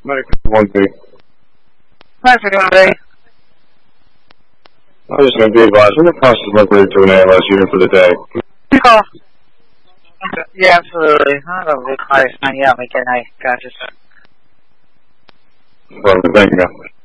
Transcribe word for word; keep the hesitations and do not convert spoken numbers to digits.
Medical one B. Medical one B. I'm just going to be advised, when the cost is locally to an A L S unit for the day. Oh. Yeah, absolutely. I'm going to be quiet. Yeah, we can. I got you, sir. Well, thank you.